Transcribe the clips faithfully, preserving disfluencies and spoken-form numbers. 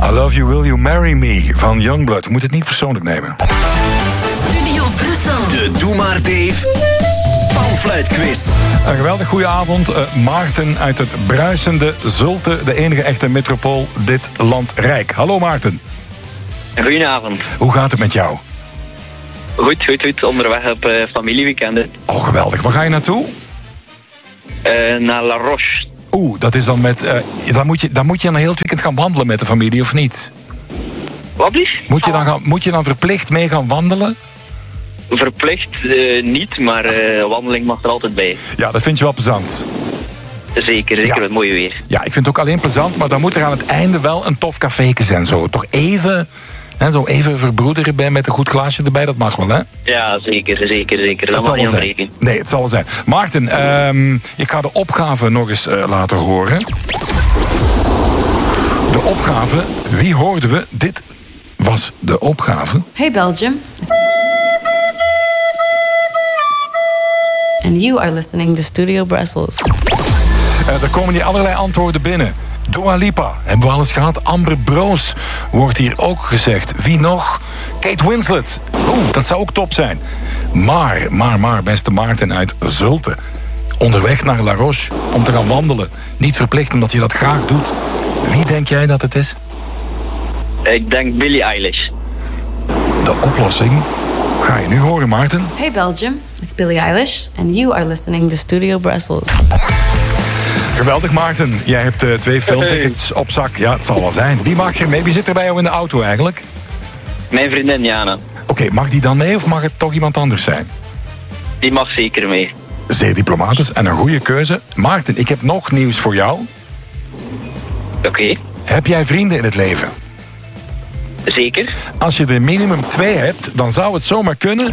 I Love You, Will You Marry Me van Youngblood. Je moet het niet persoonlijk nemen. Studio Brussel. De Doe Maar Dave Panfluitquiz. Een geweldig goede avond. Uh, Maarten uit het bruisende Zulte, de enige echte metropool dit landrijk. Hallo Maarten. Goedenavond. Hoe gaat het met jou? Goed, goed, goed. Onderweg op uh, familieweekenden. Oh, geweldig. Waar ga je naartoe? Uh, naar La Roche. Oeh, dat is dan met... Uh, dan, moet je, dan moet je dan heel het weekend gaan wandelen met de familie, of niet? Wat is? Moet je dan, gaan, moet je dan verplicht mee gaan wandelen? Verplicht uh, niet, maar uh, wandeling mag er altijd bij. Ja, dat vind je wel plezant. Zeker, zeker Ja. met mooie weer. Ja, ik vind het ook alleen plezant, maar dan moet er aan het einde wel een tof caféke zijn. Zo, toch even, hè, zo even verbroederen bij met een goed glaasje erbij, dat mag wel, hè? Ja, zeker, zeker, zeker. Dat, Dat mag zal niet wel zijn. ontbreken. Nee, het zal wel zijn. Maarten, um, ik ga de opgave nog eens uh, laten horen. De opgave, wie hoorden we? Dit was de opgave. Hey Belgium. And you are listening to Studio Brussels. Uh, er komen hier allerlei antwoorden binnen. Dua Lipa, hebben we alles gehad. Amber Broos wordt hier ook gezegd. Wie nog? Kate Winslet. Oeh, dat zou ook top zijn. Maar, maar, maar, beste Maarten uit Zulte. Onderweg naar La Roche om te gaan wandelen. Niet verplicht, omdat je dat graag doet. Wie denk jij dat het is? Ik denk Billie Eilish. De oplossing ga je nu horen, Maarten. Hey Belgium. It's Billie Eilish. And you are listening to Studio Brussels. Geweldig, Maarten. Jij hebt uh, twee filmtickets op zak. Ja, het zal wel zijn. Wie mag je mee? Wie zit er bij jou in de auto eigenlijk? Mijn vriendin Jana. Oké, okay, mag die dan mee of mag het toch iemand anders zijn? Die mag zeker mee. Zeer diplomatisch en een goede keuze. Maarten, ik heb nog nieuws voor jou. Oké. Okay. Heb jij vrienden in het leven? Zeker. Als je er minimum twee hebt, dan zou het zomaar kunnen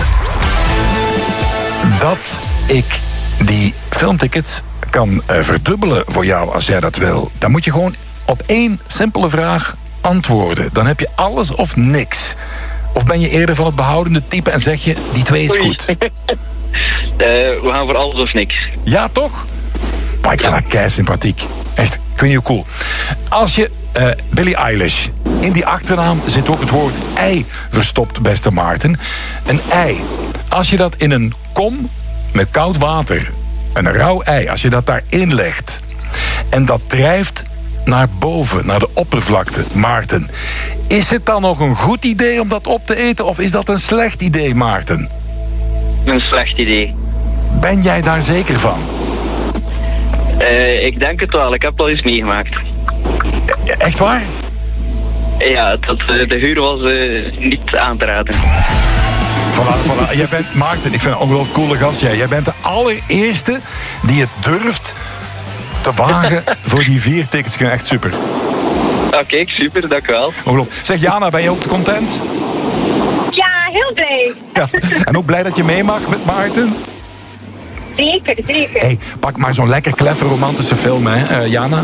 dat ik die filmtickets kan uh, verdubbelen voor jou als jij dat wil. Dan moet je gewoon op één simpele vraag antwoorden. Dan heb je alles of niks. Of ben je eerder van het behoudende type en zeg je, die twee is goed? uh, we gaan voor alles of niks. Ja, toch? Maar ik vind dat kei sympathiek. Echt, ik weet niet hoe cool. Als je uh, Billie Eilish, in die achternaam zit ook het woord ei verstopt, beste Maarten. Een ei. Als je dat in een kom met koud water, een rauw ei, als je dat daarin legt en dat drijft naar boven, naar de oppervlakte, Maarten. Is het dan nog een goed idee om dat op te eten of is dat een slecht idee, Maarten? Een slecht idee. Ben jij daar zeker van? Uh, ik denk het wel, ik heb het al eens meegemaakt. Ja, echt waar? Ja, dat, de huur was uh, niet aan te raden. Voilà, voilà. Jij bent, Maarten, ik vind het een ongelooflijk coole gast. Jij. jij bent de allereerste die het durft te wagen voor die vier tickets. Ik vind het echt super. Oké, okay, super, dank u wel. Ongelooflijk. Zeg Jana, ben je ook content? Ja, heel blij. Ja. En ook blij dat je mee mag met Maarten? Zeker, zeker. Hey, pak maar zo'n lekker kleffe romantische film, hè, uh, Jana?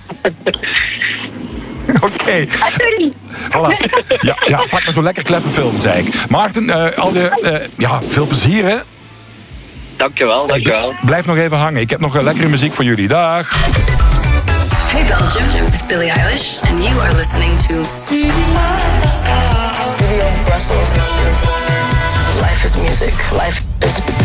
Oké. Okay. Voilà. Ja, ja, pak maar zo'n lekker kleffe film, zei ik. Maarten, uh, al je, uh, ja, veel plezier, hè? Dankjewel, dankjewel. Blijf nog even hangen. Ik heb nog een lekkere muziek voor jullie. Dag. Hey Belgium, it's Billie Eilish. And you are listening to Studio Brussels. Life is music. Life is...